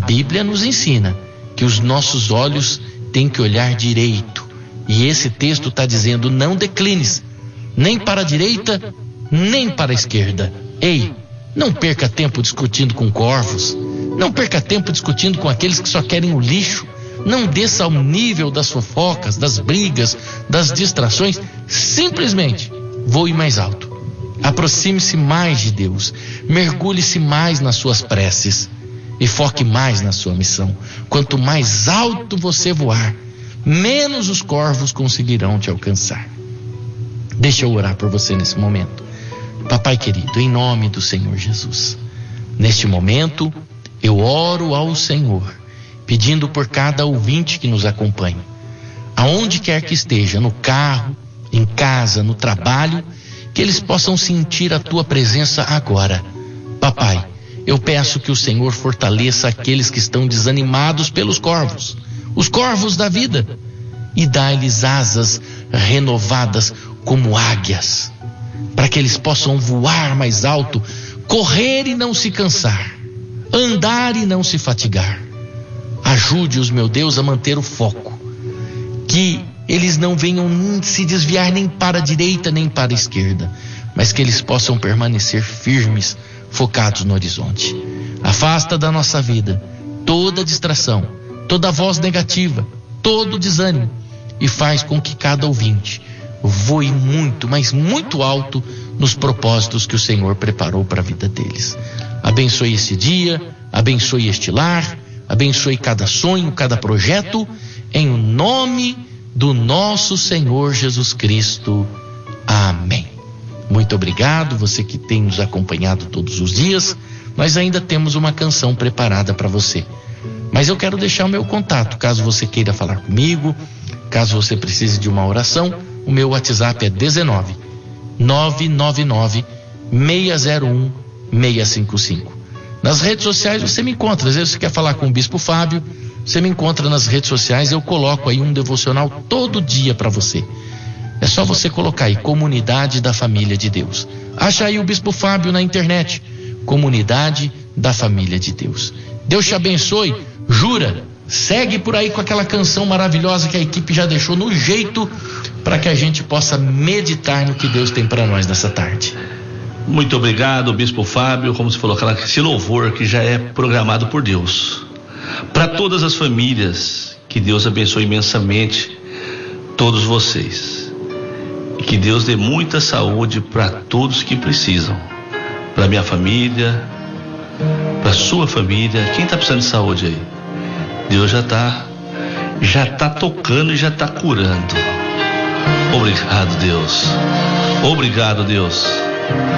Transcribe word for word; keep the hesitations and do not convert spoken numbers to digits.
Bíblia nos ensina que os nossos olhos têm que olhar direito. E esse texto está dizendo: não declines, nem para a direita, nem para a esquerda. Ei, não perca tempo discutindo com corvos. Não perca tempo discutindo com aqueles que só querem o lixo. Não desça ao nível das fofocas, das brigas, das distrações. Simplesmente voe mais alto. Aproxime-se mais de Deus. Mergulhe-se mais nas suas preces. E foque mais na sua missão. Quanto mais alto você voar, menos os corvos conseguirão te alcançar. Deixa eu orar por você nesse momento. Papai querido, em nome do Senhor Jesus, neste momento eu oro ao Senhor, pedindo por cada ouvinte que nos acompanha, aonde quer que esteja, no carro, em casa, no trabalho, que eles possam sentir a tua presença agora. Papai, eu peço que o Senhor fortaleça aqueles que estão desanimados pelos corvos, os corvos da vida, e dá-lhes asas renovadas como águias, para que eles possam voar mais alto, correr e não se cansar, andar e não se fatigar. Ajude-os, meu Deus, a manter o foco, que eles não venham se desviar nem para a direita nem para a esquerda, mas que eles possam permanecer firmes, focados no horizonte. Afasta da nossa vida toda distração, toda voz negativa, todo desânimo, e faz com que cada ouvinte voe muito, mas muito alto nos propósitos que o Senhor preparou para a vida deles. Abençoe esse dia, abençoe este lar, abençoe cada sonho, cada projeto, em o nome do nosso Senhor Jesus Cristo. Amém. Muito obrigado, você que tem nos acompanhado todos os dias. Nós ainda temos uma canção preparada para você, mas eu quero deixar o meu contato, caso você queira falar comigo, caso você precise de uma oração. O meu WhatsApp é dezenove, nove nove nove, seis zero um, seis cinco cinco. Nas redes sociais você me encontra, às vezes você quer falar com o Bispo Fábio, você me encontra nas redes sociais, eu coloco aí um devocional todo dia para você. É só você colocar aí, Comunidade da Família de Deus. Acha aí o Bispo Fábio na internet, Comunidade da Família de Deus. Deus te abençoe, jura, segue por aí com aquela canção maravilhosa que a equipe já deixou no jeito, para que a gente possa meditar no que Deus tem para nós nessa tarde. Muito obrigado, Bispo Fábio. Como você falou, aquela, esse louvor que já é programado por Deus para todas as famílias. Que Deus abençoe imensamente todos vocês, e que Deus dê muita saúde para todos que precisam, para minha família, para sua família. Quem está precisando de saúde aí, Deus já está já está tocando e já está curando. Obrigado, Deus. Obrigado, Deus.